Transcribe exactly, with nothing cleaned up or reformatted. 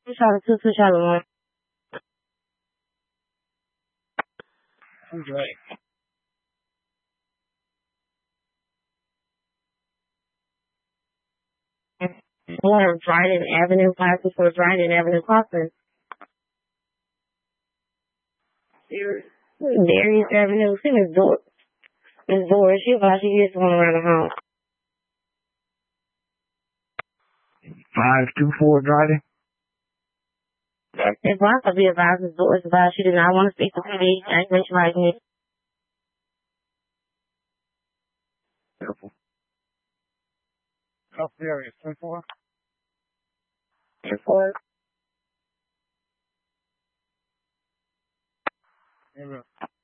Two Charlotte, two, two Charlotte, one. Who's right? Or Dryden Avenue, five two four Dryden Avenue, Crossing. Darius Avenue, see Miss Doris. Miss Doris, she about she gets one around the house. Five two four Dryden. If I could be advised, Miss Doris advised she did not want to speak to me. I think she like me. Careful. Tough area, ten four. ten four. Yeah.